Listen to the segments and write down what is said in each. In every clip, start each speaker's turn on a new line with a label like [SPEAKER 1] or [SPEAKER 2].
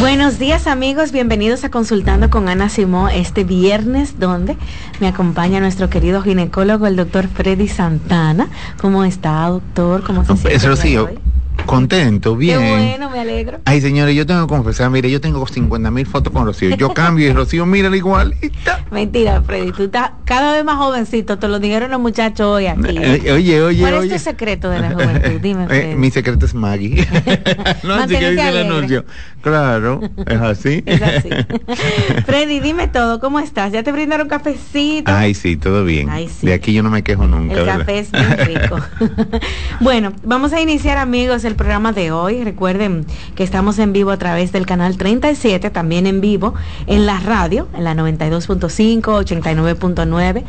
[SPEAKER 1] Buenos días amigos, bienvenidos a Consultando con Ana Simó este viernes, donde me acompaña nuestro querido ginecólogo, el doctor Freddy Santana. ¿Cómo está, doctor? ¿Cómo se siente?
[SPEAKER 2] Eso sí, contento, bien.
[SPEAKER 1] Qué bueno, me alegro.
[SPEAKER 2] Ay, señores, yo tengo que confesar, mire, yo tengo 50,000 fotos con Rocío. Yo cambio y Rocío mira igualita.
[SPEAKER 1] Mentira, Freddy, tú estás cada vez más jovencito, te lo dijeron los muchachos hoy aquí.
[SPEAKER 2] Oye.
[SPEAKER 1] ¿Cuál es tu secreto de la juventud? Dime, Freddy.
[SPEAKER 2] Mi secreto es Maggie. No, así que dice el anuncio. Claro, es así.
[SPEAKER 1] Es así. Freddy, dime todo, ¿cómo estás? ¿Ya te brindaron cafecito?
[SPEAKER 2] Ay, sí, todo bien.
[SPEAKER 1] Ay, sí.
[SPEAKER 2] De aquí yo no me quejo nunca.
[SPEAKER 1] El café es bien rico. Bueno, vamos a iniciar, amigos, el programa de hoy. Recuerden que estamos en vivo a través del canal 37, también en vivo en la radio, en la 92.5, 89.9,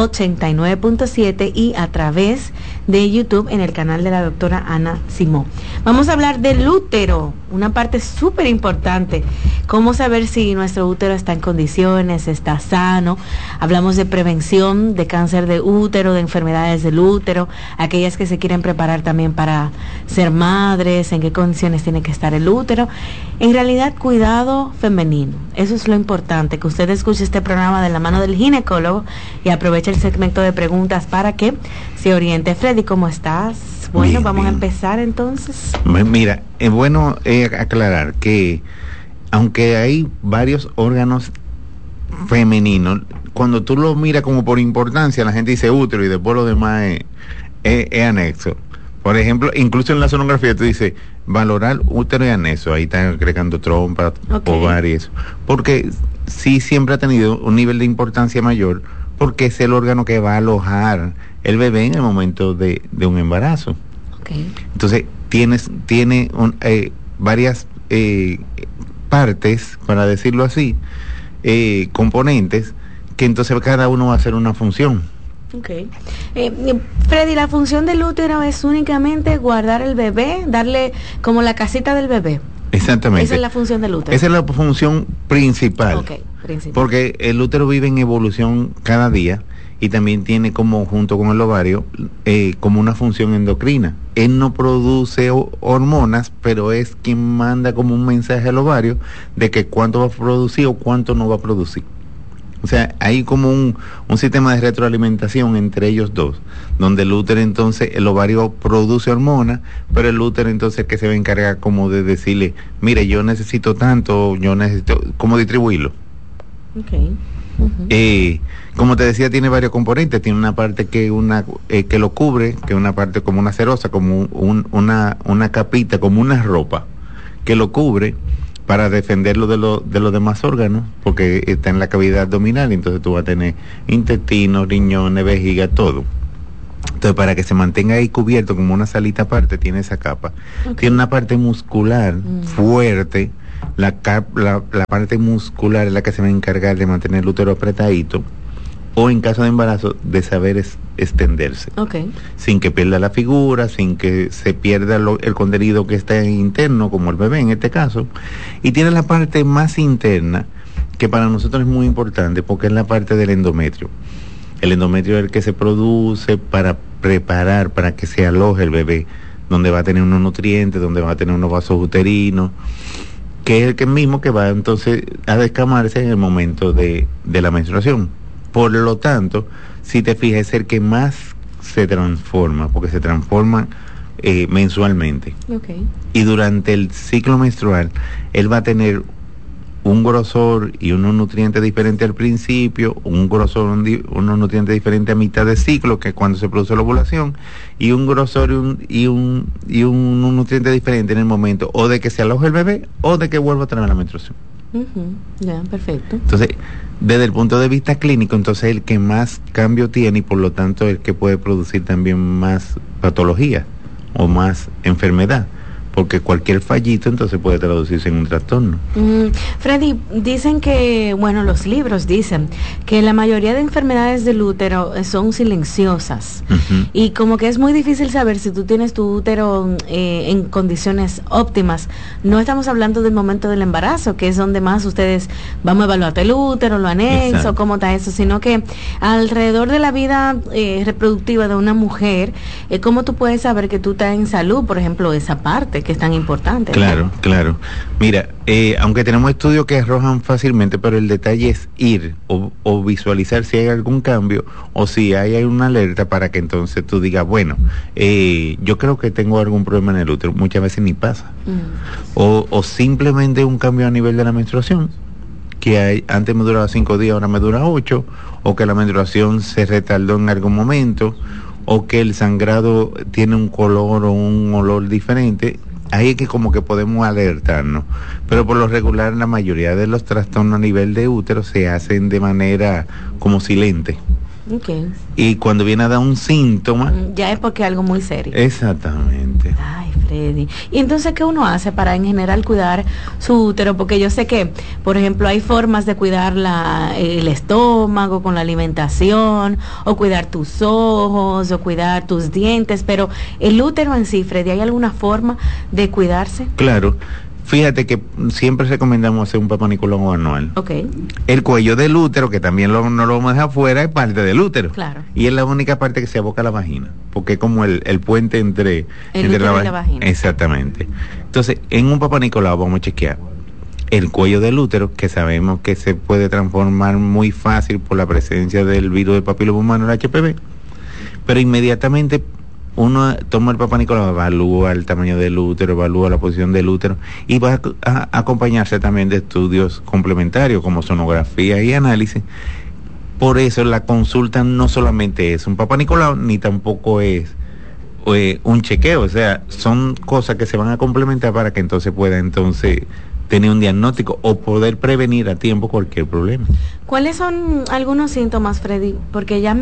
[SPEAKER 1] 89.7 y a través de YouTube en el canal de la doctora Ana Simó. Vamos a hablar del útero, una parte súper importante. Cómo saber si nuestro útero está en condiciones, está sano. Hablamos de prevención de cáncer de útero, de enfermedades del útero, aquellas que se quieren preparar también para ser madres, en qué condiciones tiene que estar el útero. En realidad, cuidado femenino. Eso es lo importante, que usted escuche este programa de la mano del ginecólogo y aproveche el segmento de preguntas para que se oriente. Freddy, ¿cómo estás? Bueno,
[SPEAKER 2] bien,
[SPEAKER 1] vamos
[SPEAKER 2] bien.
[SPEAKER 1] a empezar entonces.
[SPEAKER 2] Mira, es bueno aclarar que aunque hay varios órganos femeninos, cuando tú lo miras como por importancia, la gente dice útero y después lo demás es anexo. Por ejemplo, incluso en la sonografía tú dices valorar útero y anexo, ahí están agregando trompa, ovario y eso, porque sí siempre ha tenido un nivel de importancia mayor, porque es el órgano que va a alojar el bebé en el momento de un embarazo.
[SPEAKER 1] Okay.
[SPEAKER 2] Entonces tiene varias partes, para decirlo así, componentes, que entonces cada uno va a hacer una función.
[SPEAKER 1] Okay. Freddy, la función del útero es únicamente guardar el bebé, darle como la casita del bebé.
[SPEAKER 2] Exactamente.
[SPEAKER 1] Esa es la función del útero.
[SPEAKER 2] Esa es la función principal.
[SPEAKER 1] Okay, principal.
[SPEAKER 2] Porque el útero vive en evolución cada día y también tiene como, junto con el ovario, como una función endocrina. Él no produce hormonas, pero es quien manda como un mensaje al ovario de que cuánto va a producir o cuánto no va a producir. O sea, hay como un sistema de retroalimentación entre ellos dos, donde el útero entonces, el ovario produce hormonas, pero el útero entonces que se va a encargar como de decirle, mire, yo necesito tanto, yo necesito, como distribuirlo.
[SPEAKER 1] Okay. Uh-huh.
[SPEAKER 2] Como te decía, tiene varios componentes. Tiene una parte que lo cubre, que es una parte como una cerosa, como una capita, como una ropa que lo cubre para defenderlo de los demás órganos, porque está en la cavidad abdominal, entonces tú vas a tener intestinos, riñones, vejiga, todo. Entonces, para que se mantenga ahí cubierto como una salita aparte, tiene esa capa. Okay. Tiene una parte muscular fuerte. La parte muscular es la que se va a encargar de mantener el útero apretadito, o en caso de embarazo, de saber extenderse.
[SPEAKER 1] Okay.
[SPEAKER 2] Sin que pierda la figura, sin que se pierda el contenido que está interno, como el bebé en este caso. Y tiene la parte más interna, que para nosotros es muy importante, porque es la parte del endometrio. El endometrio es el que se produce para preparar, para que se aloje el bebé, donde va a tener unos nutrientes, donde va a tener unos vasos uterinos, que es el que mismo que va entonces a descamarse en el momento de la menstruación. Por lo tanto, si te fijas, es el que más se transforma, porque se transforma mensualmente.
[SPEAKER 1] Okay.
[SPEAKER 2] Y durante el ciclo menstrual, él va a tener un grosor y unos nutrientes diferentes al principio, un grosor, unos nutrientes diferentes a mitad de ciclo, que es cuando se produce la ovulación, y un grosor y un nutriente diferente en el momento o de que se aloje el bebé o de que vuelva a tener la menstruación.
[SPEAKER 1] Ya, perfecto.
[SPEAKER 2] Entonces, desde el punto de vista clínico, entonces el que más cambio tiene y por lo tanto el que puede producir también más patología o más enfermedad, porque cualquier fallito entonces puede traducirse en un trastorno.
[SPEAKER 1] Freddy, dicen que, bueno, los libros dicen que la mayoría de enfermedades del útero son silenciosas, y como que es muy difícil saber si tú tienes tu útero en condiciones óptimas. No estamos hablando del momento del embarazo, que es donde más ustedes vamos a evaluar el útero, lo anexo, exacto, cómo está eso, sino que alrededor de la vida reproductiva de una mujer, ¿cómo tú puedes saber que tú estás en salud? Por ejemplo, esa parte que es tan importante.
[SPEAKER 2] Claro,
[SPEAKER 1] ¿no?
[SPEAKER 2] claro. Mira, aunque tenemos estudios que arrojan fácilmente, pero el detalle es ir o visualizar si hay algún cambio o si hay una alerta para que entonces tú digas, bueno, yo creo que tengo algún problema en el útero. Muchas veces ni pasa. O simplemente un cambio a nivel de la menstruación, que antes me duraba 5 días, ahora me dura 8, o que la menstruación se retardó en algún momento, o que el sangrado tiene un color o un olor diferente. Ahí es que como que podemos alertarnos, pero por lo regular la mayoría de los trastornos a nivel de útero se hacen de manera como silente.
[SPEAKER 1] Okay.
[SPEAKER 2] Y cuando viene a dar un síntoma,
[SPEAKER 1] ya es porque es algo muy serio.
[SPEAKER 2] Exactamente.
[SPEAKER 1] Ay, Freddy. Y entonces, ¿qué uno hace para en general cuidar su útero? Porque yo sé que, por ejemplo, hay formas de cuidar el estómago con la alimentación, o cuidar tus ojos, o cuidar tus dientes, pero el útero en sí, Freddy, ¿hay alguna forma de cuidarse?
[SPEAKER 2] Claro. Fíjate que siempre recomendamos hacer un Papá Nicolau anual.
[SPEAKER 1] Okay.
[SPEAKER 2] El cuello del útero, que también no lo vamos a dejar fuera, es parte del útero.
[SPEAKER 1] Claro.
[SPEAKER 2] Y es la única parte que se aboca a la vagina, porque es como el puente entre
[SPEAKER 1] útero y la vagina.
[SPEAKER 2] Exactamente. Entonces, en un Papá Nicolau vamos a chequear el cuello del útero, que sabemos que se puede transformar muy fácil por la presencia del virus del papiloma humano, el HPV, pero inmediatamente uno toma el Papá Nicolau, evalúa el tamaño del útero, evalúa la posición del útero y va a acompañarse también de estudios complementarios como sonografía y análisis. Por eso la consulta no solamente es un Papá Nicolau, ni tampoco es un chequeo, o sea, son cosas que se van a complementar para que entonces pueda tener un diagnóstico o poder prevenir a tiempo cualquier problema.
[SPEAKER 1] ¿Cuáles son algunos síntomas, Freddy? Porque ya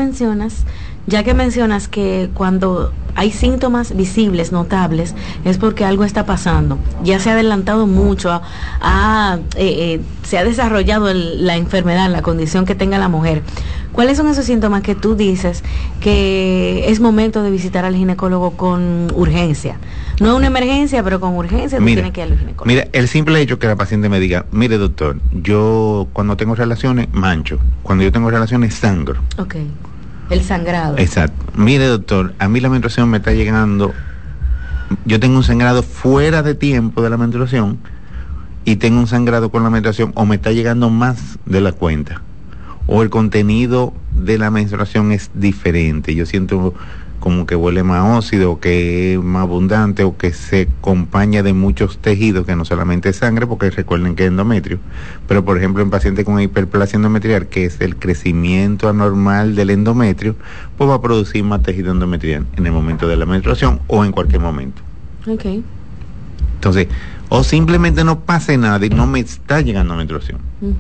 [SPEAKER 1] que mencionas que cuando hay síntomas visibles, notables, es porque algo está pasando. Ya se ha adelantado mucho, se ha desarrollado la enfermedad, la condición que tenga la mujer. ¿Cuáles son esos síntomas que tú dices que es momento de visitar al ginecólogo con urgencia? No es una emergencia, pero con urgencia tú tienes que ir al ginecólogo.
[SPEAKER 2] Mira, el simple hecho que la paciente me diga, mire doctor, yo cuando tengo relaciones mancho, cuando yo tengo relaciones sangro.
[SPEAKER 1] Okay. El sangrado.
[SPEAKER 2] Exacto. Mire doctor, a mí la menstruación me está llegando, yo tengo un sangrado fuera de tiempo de la menstruación y tengo un sangrado con la menstruación o me está llegando más de la cuenta o el contenido de la menstruación es diferente, yo siento como que huele más óxido, que es más abundante o que se acompaña de muchos tejidos que no solamente es sangre, porque recuerden que es endometrio, pero por ejemplo en pacientes con hiperplasia endometrial, que es el crecimiento anormal del endometrio, pues va a producir más tejido endometrial en el momento de la menstruación o en cualquier momento.
[SPEAKER 1] Okay.
[SPEAKER 2] Entonces, o simplemente no pase nada y no me está llegando menstruación.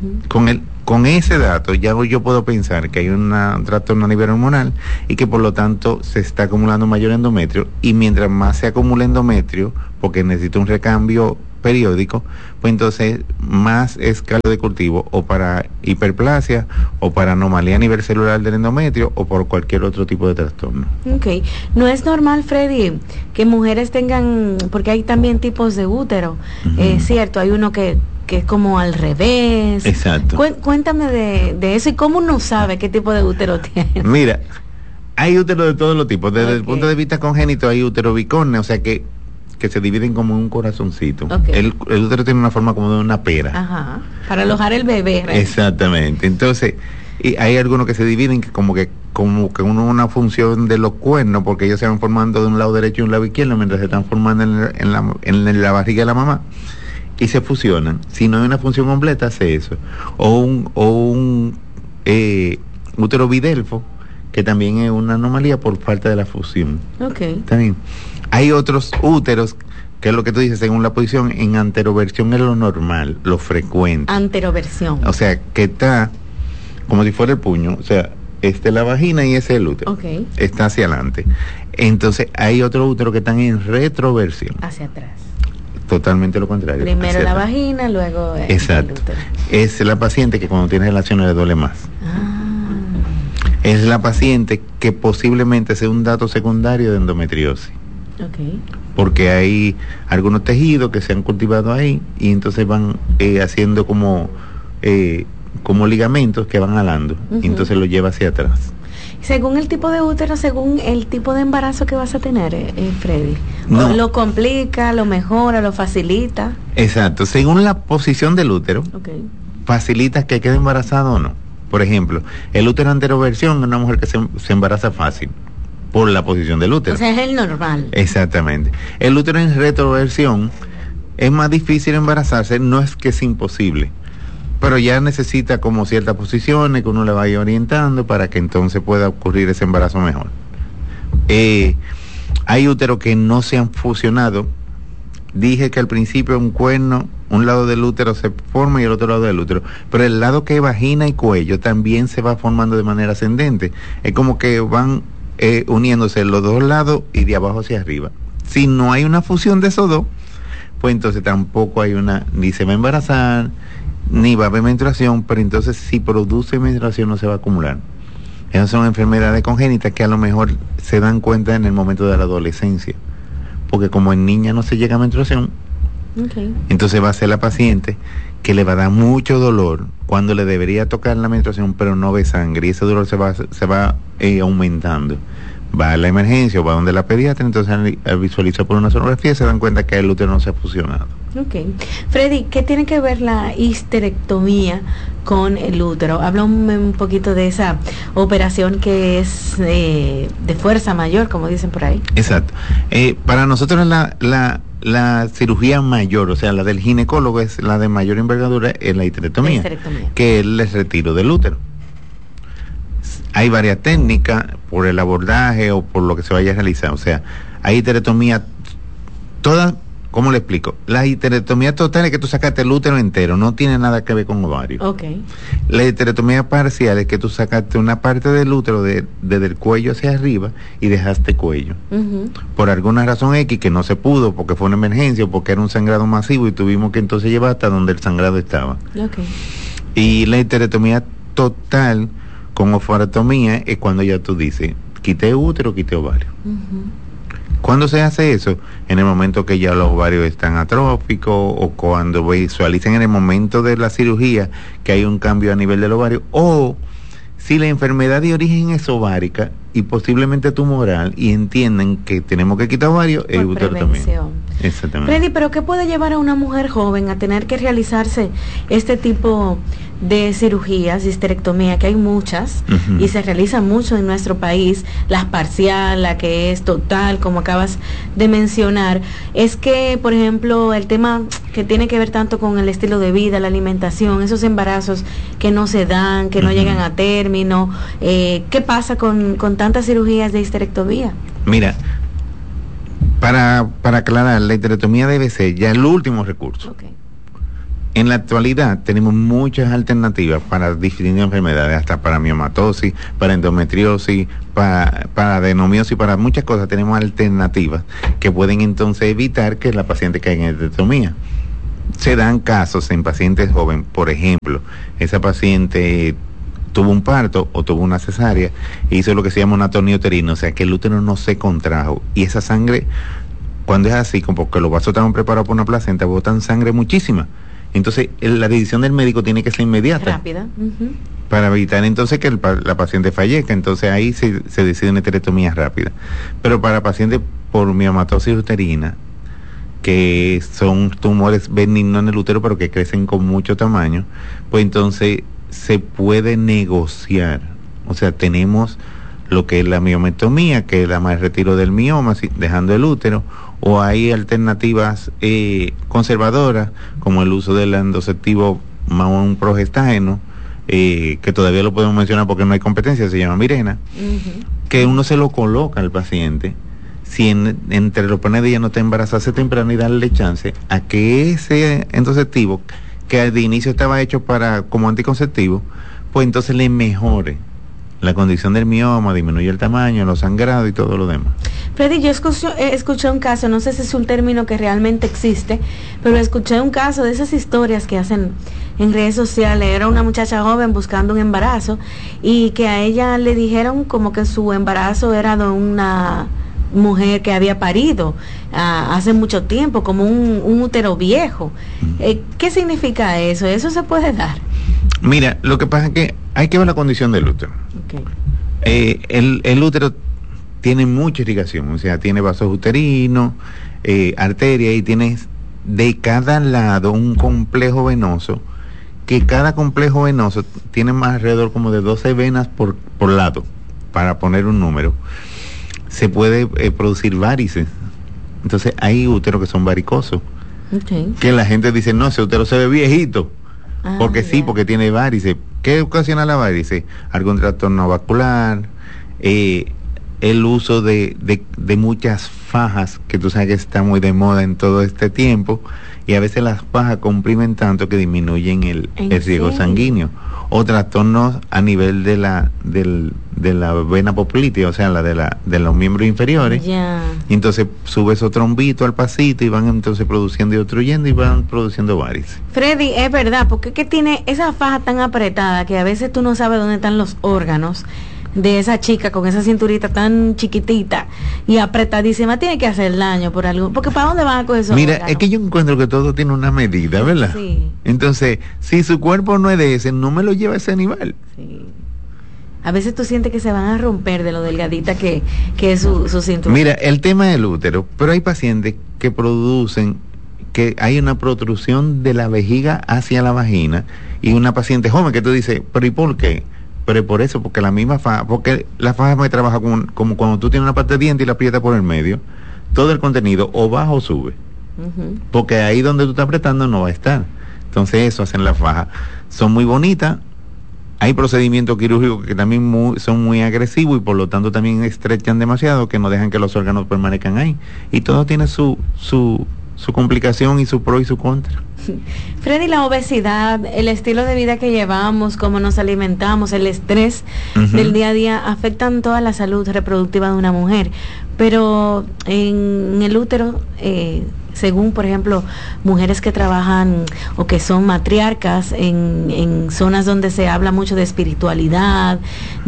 [SPEAKER 2] Con ese dato ya yo puedo pensar que hay un trastorno a nivel hormonal y que por lo tanto se está acumulando mayor endometrio, y mientras más se acumula endometrio, porque necesita un recambio periódico, pues entonces más es caldo de cultivo o para hiperplasia o para anomalía a nivel celular del endometrio o por cualquier otro tipo de trastorno.
[SPEAKER 1] Okay. No es normal, Freddy, que mujeres tengan, porque hay también tipos de útero, cierto, hay uno que es como al revés.
[SPEAKER 2] Exacto.
[SPEAKER 1] Cuéntame de eso y cómo uno sabe qué tipo de útero tiene.
[SPEAKER 2] Mira, hay útero de todos los tipos. Desde el punto de vista congénito hay útero bicorne, o sea que se dividen como un corazoncito. El útero tiene una forma como de una pera.
[SPEAKER 1] Ajá. Para alojar el bebé. ¿Verdad?
[SPEAKER 2] Exactamente. Entonces, y hay algunos que se dividen que como que una función de los cuernos, porque ellos se van formando de un lado derecho y un lado izquierdo mientras se están formando en la barriga de la mamá. Y se fusionan. Si no hay una función completa, hace eso. O un útero bidelfo, que también es una anomalía por falta de la fusión.
[SPEAKER 1] Okay.
[SPEAKER 2] También. Hay otros úteros, que es lo que tú dices, según la posición, en anteroversión es lo normal, lo frecuente.
[SPEAKER 1] Anteroversión.
[SPEAKER 2] O sea, que está como si fuera el puño, o sea, esta es la vagina y ese es el útero.
[SPEAKER 1] Okay.
[SPEAKER 2] Está hacia adelante. Entonces, hay otros úteros que están en retroversión.
[SPEAKER 1] Hacia atrás.
[SPEAKER 2] Totalmente lo contrario.
[SPEAKER 1] Primero la vagina, luego el útero.
[SPEAKER 2] Es la paciente que cuando tiene relaciones le duele más. Es la paciente que posiblemente sea un dato secundario de endometriosis.
[SPEAKER 1] Okay.
[SPEAKER 2] Porque hay algunos tejidos que se han cultivado ahí y entonces van haciendo como ligamentos que van alando y entonces lo lleva hacia atrás.
[SPEAKER 1] Según el tipo de útero, según el tipo de embarazo que vas a tener, Freddy.
[SPEAKER 2] No.
[SPEAKER 1] ¿Lo complica, lo mejora, lo facilita?
[SPEAKER 2] Exacto, según la posición del útero,
[SPEAKER 1] Okay.
[SPEAKER 2] facilita que quede embarazado o no. Por ejemplo, el útero anteroversión es una mujer que se embaraza fácil por la posición del útero.
[SPEAKER 1] O sea, es el normal.
[SPEAKER 2] Exactamente. El útero en retroversión es más difícil embarazarse, no es que es imposible, pero ya necesita como ciertas posiciones que uno le vaya orientando para que entonces pueda ocurrir ese embarazo mejor. Hay úteros que no se han fusionado. Dije que al principio un cuerno, un lado del útero se forma y el otro lado del útero, pero el lado que es vagina y cuello también se va formando de manera ascendente. Es como que van uniéndose los dos lados y de abajo hacia arriba. Si no hay una fusión de esos dos, pues entonces tampoco hay ni se va a embarazar, ni va a haber menstruación, pero entonces si produce menstruación no se va a acumular. Esas son enfermedades congénitas que a lo mejor se dan cuenta en el momento de la adolescencia, porque como en niña no se llega a menstruación,
[SPEAKER 1] Okay.
[SPEAKER 2] entonces va a ser la paciente que le va a dar mucho dolor cuando le debería tocar la menstruación, pero no ve sangre, y ese dolor se va aumentando. Va a la emergencia o va donde la pediatra, entonces al visualizar por una sonografía se dan cuenta que el útero no se ha fusionado.
[SPEAKER 1] Ok. Freddy, ¿qué tiene que ver la histerectomía con el útero? Háblame un poquito de esa operación que es de fuerza mayor, como dicen por ahí.
[SPEAKER 2] Exacto. Para nosotros la cirugía mayor, o sea, la del ginecólogo, es la de mayor envergadura, es la histerectomía, que es el retiro del útero. Hay varias técnicas por el abordaje o por lo que se vaya a realizar. O sea, hay histerectomía todas, ¿cómo le explico? La histerectomía total es que tú sacaste el útero entero, no tiene nada que ver con ovario.
[SPEAKER 1] Okay.
[SPEAKER 2] La histerectomía parcial es que tú sacaste una parte del útero desde el cuello hacia arriba y dejaste cuello.
[SPEAKER 1] Uh-huh.
[SPEAKER 2] Por alguna razón X que no se pudo, porque fue una emergencia o porque era un sangrado masivo y tuvimos que entonces llevar hasta donde el sangrado estaba.
[SPEAKER 1] Okay.
[SPEAKER 2] Y la histerectomía total con ovarectomía es cuando ya tú dices, quité útero, quité ovario.
[SPEAKER 1] Uh-huh.
[SPEAKER 2] ¿Cuándo se hace eso? En el momento que ya los ovarios están atróficos o cuando visualicen en el momento de la cirugía que hay un cambio a nivel del ovario, o si la enfermedad de origen es ovárica y posiblemente tumoral y entienden que tenemos que quitar ovario, es uterotomía. Exactamente.
[SPEAKER 1] Freddy, ¿pero qué puede llevar a una mujer joven a tener que realizarse este tipo de cirugías, histerectomía, que hay muchas, uh-huh, y se realizan mucho en nuestro país, la parcial, la que es total, como acabas de mencionar? Es que, por ejemplo, el tema que tiene que ver tanto con el estilo de vida, la alimentación, esos embarazos que no se dan, que no, uh-huh, llegan a término, ¿qué pasa con tantas cirugías de histerectomía?
[SPEAKER 2] Mira, para aclarar, la histerectomía debe ser ya el último recurso.
[SPEAKER 1] Okay.
[SPEAKER 2] En la actualidad tenemos muchas alternativas para distintas enfermedades, hasta para miomatosis, para endometriosis, para adenomiosis, para muchas cosas tenemos alternativas que pueden entonces evitar que la paciente caiga en histerectomía. Se dan casos en pacientes jóvenes, por ejemplo, esa paciente tuvo un parto o tuvo una cesárea e hizo lo que se llama un atonía uterina, o sea que el útero no se contrajo y esa sangre, cuando es así, como porque los vasos estaban preparados por una placenta, botan sangre muchísima. Entonces la decisión del médico tiene que ser inmediata,
[SPEAKER 1] rápida, uh-huh,
[SPEAKER 2] para evitar entonces que la paciente fallezca. Entonces ahí se decide una histerectomía rápida. Pero para pacientes por miomatosis uterina, que son tumores benignos en el útero pero que crecen con mucho tamaño, pues entonces se puede negociar. O sea, tenemos lo que es la miomectomía, que es el retiro del mioma, dejando el útero, o hay alternativas conservadoras, como el uso del anticonceptivo más un progestágeno, que todavía lo podemos mencionar porque no hay competencia, se llama Mirena, uh-huh, que uno se lo coloca al paciente, si entre los planes de ella no te embarazarse temprano y darle chance a que ese anticonceptivo, que de inicio estaba hecho como anticonceptivo, pues entonces le mejore la condición del mioma, disminuye el tamaño, los sangrados y todo lo demás.
[SPEAKER 1] Freddy, yo escuché un caso, no sé si es un término que realmente existe, pero escuché un caso de esas historias que hacen en redes sociales. Era una muchacha joven buscando un embarazo y que a ella le dijeron como que su embarazo era de una mujer que había parido hace mucho tiempo, como un útero viejo. ¿Qué significa eso? ¿Eso se puede dar?
[SPEAKER 2] Mira, lo que pasa es que hay que ver la condición del útero.
[SPEAKER 1] Okay.
[SPEAKER 2] El útero tiene mucha irrigación, o sea, tiene vasos uterinos, arteria, y tienes de cada lado un complejo venoso, que cada complejo venoso tiene más alrededor como de 12 venas por lado, para poner un número. Se puede producir varices. Entonces hay úteros que son varicosos. Okay. Que la gente dice, no, ese útero se ve viejito. Porque sí, porque tiene varices. ¿Qué ocasiona la varices? Algún trastorno vascular, el uso de muchas fajas, que tú sabes que está muy de moda en todo este tiempo, y a veces las fajas comprimen tanto que disminuyen el riego sanguíneo, o trastornos a nivel de la vena poplitea, o sea, la de los miembros inferiores. Y entonces sube esos trombitos al pasito y van entonces produciendo y obstruyendo y van produciendo varices.
[SPEAKER 1] Freddy, es verdad, porque es que tiene esa faja tan apretada que a veces tú no sabes dónde están los órganos de esa chica con esa cinturita tan chiquitita y apretadísima. Tiene que hacer daño por algo, porque ¿para dónde van a coger esos órganos?
[SPEAKER 2] Es que yo encuentro que todo tiene una medida, ¿verdad?
[SPEAKER 1] Sí.
[SPEAKER 2] Entonces, si su cuerpo no es de ese, no me lo lleva a ese nivel.
[SPEAKER 1] Sí. A veces tú sientes que se van a romper de lo delgadita que es su cinturita.
[SPEAKER 2] Mira, el tema del útero, pero hay pacientes que producen, que hay una protrusión de la vejiga hacia la vagina, y una paciente joven que tú dices, ¿pero y por qué? Pero por eso, porque la misma faja, porque la faja me trabaja como cuando tú tienes una parte de diente y la aprietas por el medio, todo el contenido o baja o sube. Porque ahí donde tú estás apretando no va a estar. Entonces eso hacen las fajas. Son muy bonitas. Hay procedimientos quirúrgicos que también son muy agresivos y por lo tanto también estrechan demasiado, que no dejan que los órganos permanezcan ahí. Y todo tiene su complicación y su pro y su contra.
[SPEAKER 1] Freddy, la obesidad, el estilo de vida que llevamos, cómo nos alimentamos, el estrés del día a día afectan toda la salud reproductiva de una mujer. Pero en el útero, según por ejemplo mujeres que trabajan o que son matriarcas en zonas donde se habla mucho de espiritualidad,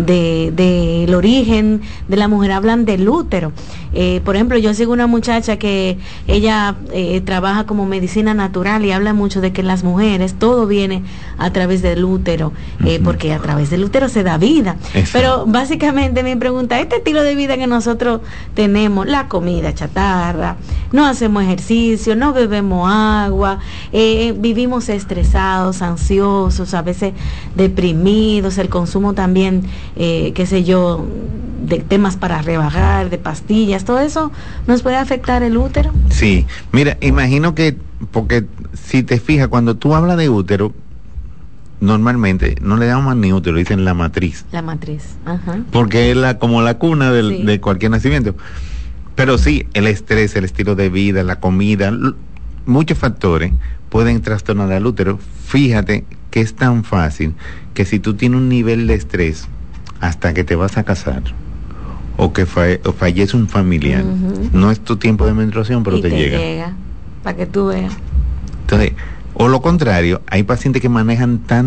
[SPEAKER 1] del origen de la mujer, hablan del útero. Por ejemplo, yo sigo una muchacha que ella trabaja como medicina natural y habla mucho de que las mujeres todo viene a través del útero, porque a través del útero se da vida. Eso. Pero básicamente mi pregunta, este estilo de vida que nosotros tenemos, la comida chatarra, no hacemos ejercicio, no bebemos agua, vivimos estresados, ansiosos, a veces deprimidos, el consumo también, qué sé yo, de temas para rebajar, de pastillas, todo eso nos puede afectar el útero.
[SPEAKER 2] Sí, mira, imagino que, porque si te fijas, cuando tú hablas de útero, normalmente no le llaman ni útero, dicen la matriz.
[SPEAKER 1] La matriz, ajá.
[SPEAKER 2] Porque es como la cuna de cualquier nacimiento. Pero sí, el estrés, el estilo de vida, la comida, muchos factores pueden trastornar al útero. Fíjate que es tan fácil que si tú tienes un nivel de estrés hasta que te vas a casar, o que fallece un familiar, no es tu tiempo de menstruación, pero te llega.
[SPEAKER 1] Para que tú veas.
[SPEAKER 2] Entonces, o lo contrario, hay pacientes que manejan tan